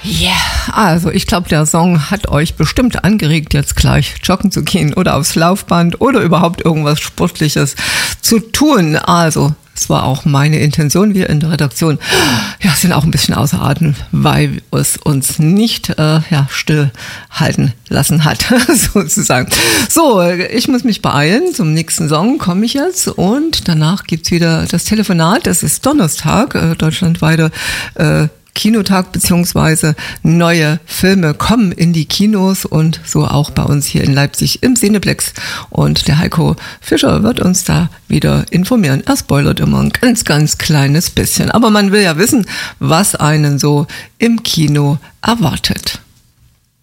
Ja, also ich glaube, der Song hat euch bestimmt angeregt, jetzt gleich joggen zu gehen oder aufs Laufband oder überhaupt irgendwas Sportliches zu tun. Also es war auch meine Intention. Wir in der Redaktion sind auch ein bisschen außer Atem, weil es uns nicht stillhalten lassen hat, sozusagen. So, ich muss mich beeilen. Zum nächsten Song komme ich jetzt und danach gibt's wieder das Telefonat. Es ist Donnerstag, deutschlandweiter Kinotag beziehungsweise neue Filme kommen in die Kinos und so auch bei uns hier in Leipzig im Cineplex. Und der Heiko Fischer wird uns da wieder informieren. Er spoilert immer ein ganz, ganz kleines bisschen. Aber man will ja wissen, was einen so im Kino erwartet.